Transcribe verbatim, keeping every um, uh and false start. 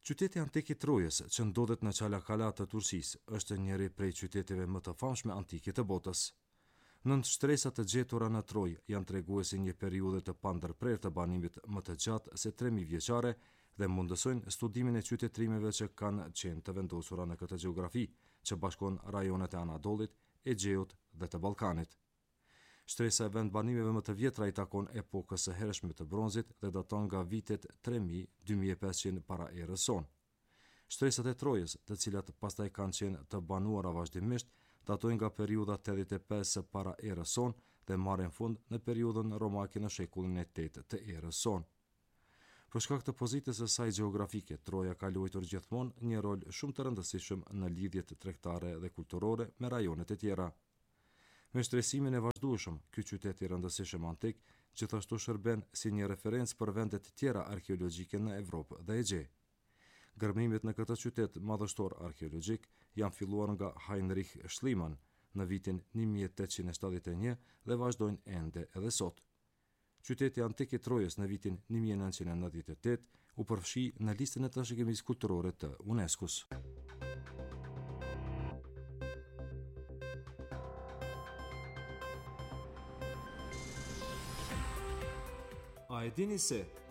Qyteti antik i Trojës, që ndodhet në Qalakala të Turqisë, është njëri prej qyteteve më të famshme antike të botës. Nënt shtresat të gjetura në Trojë janë treguesi një periudhe të pandërprerë të banimit më të gjatë se tre mijë vjeçare dhe mundësojnë studimin e qytetërimeve që kanë qenë të vendosura në këtë gjeografi, që bashkon rajonet e Anadolit, Egjeut dhe të Ballkanit. Shtresa e vendbanimeve më të vjetra i takon epokës së hershme të bronzit dhe daton nga vitet tre mijë - dy mijë e pesëqind para erës sonë. Shtresat e Trojës, të cilat pastaj kanë qenë të banuara vazhdimisht, datojnë nga periudha tetëdhjetë e pesë para erës sonë dhe marrin fund në periudhën romake në shekullin e tetë të erës sonë. Për shkak të pozitës së saj gjeografike, Troja ka luajtur gjithmonë një rol shumë të rëndësishëm në lidhjet tregtare dhe kulturore me rajonet e tjera. Me shtresimin e vazhdueshëm, ky qytet i rëndësishëm antik gjithashtu shërben si një referencë për vendet të tjera arkeologjike në Evropë dhe Egje. Gërmimet në këtë qytet madhështor arkeologjik janë filluar nga Heinrich Schliemann në vitin një mijë e tetëqind e shtatëdhjetë e një dhe vazhdojnë ende edhe sot. Qyteti antik i Trojës në vitin një mijë e nëntëqind e nëntëdhjetë e tetë u përfshi në listën e trashëgimisë kulturore të UNESCO-s. A e dini se